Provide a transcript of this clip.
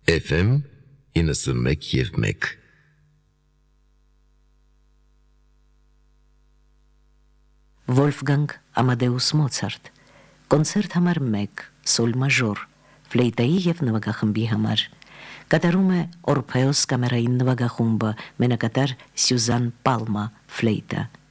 FM 91.1 Վոլֆգանգ Ամադեուս Մոցարտ, կոնցերտ համար 1, սոլ մաժոր, ֆլեյտայի և նվագախմբի համար, կատարում է Օրփեոս կամերային նվագախումբը, մենակատար Սյուզան Պալմա, ֆլեյտա։